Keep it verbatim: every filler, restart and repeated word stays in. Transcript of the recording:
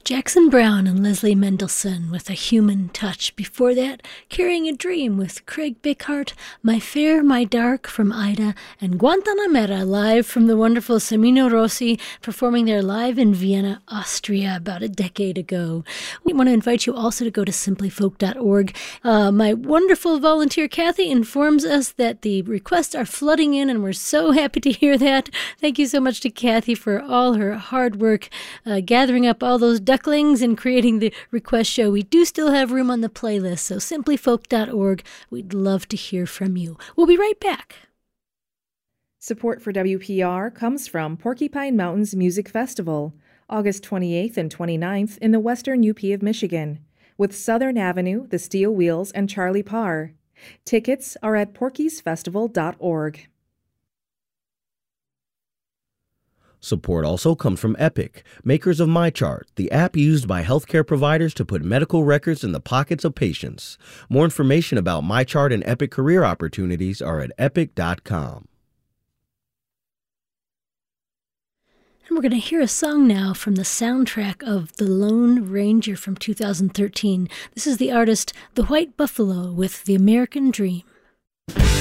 Jackson Browne and Leslie Mendelssohn with A Human Touch. Before that, Carrying a Dream with Craig Bighart, My Fair, My Dark from Ida, and Guantanamera live from the wonderful Semino Rossi, performing there live in Vienna, Austria, about a decade ago. We want to invite you also to go to simply folk dot org. Uh, my wonderful volunteer Kathy informs us that the requests are flooding in, and we're so happy to hear that. Thank you so much to Kathy for all her hard work uh, gathering up all those ducklings and creating the request show. We do still have room on the playlist, so simply folk dot org. We'd love to hear from you. We'll be right back. Support for W P R comes from Porcupine Mountains Music Festival, August twenty-eighth and twenty-ninth in the western U P of Michigan, with Southern Avenue, the Steel Wheels, and Charlie Parr. Tickets are at porkies festival dot org. Support also comes from Epic, makers of MyChart, the app used by healthcare providers to put medical records in the pockets of patients. More information about MyChart and Epic career opportunities are at epic dot com. And we're going to hear a song now from the soundtrack of The Lone Ranger from two thousand thirteen. This is the artist The White Buffalo with The American Dream.